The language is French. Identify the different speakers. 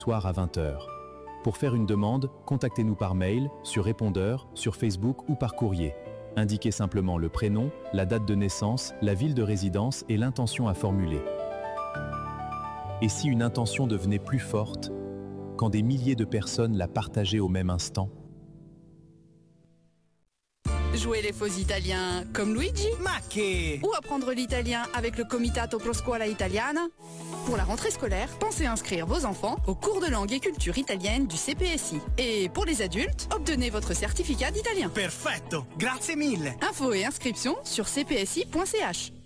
Speaker 1: soir à 20 h. Pour faire une demande, contactez-nous par mail, sur répondeur, sur Facebook ou par courrier. Indiquez simplement le prénom, la date de naissance, la ville de résidence et l'intention à formuler. Et si une intention devenait plus forte, quand des milliers de personnes la partageaient au même instant?
Speaker 2: Jouer les faux italiens comme Luigi. Ou apprendre l'italien avec le Comitato Pro Scuola Italiana. Pour la rentrée scolaire, pensez inscrire vos enfants au cours de langue et culture italienne du CPSI. Et pour les adultes, obtenez votre certificat d'italien.
Speaker 3: Perfetto, grazie mille.
Speaker 2: Infos et inscriptions sur cpsi.ch.